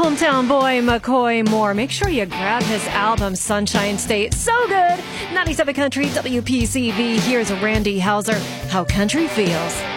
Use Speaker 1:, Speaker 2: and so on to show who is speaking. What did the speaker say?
Speaker 1: hometown boy McCoy Moore. Make sure you grab his album Sunshine State. So good. 97 Country WPCV. Here's Randy Hauser. How country feels.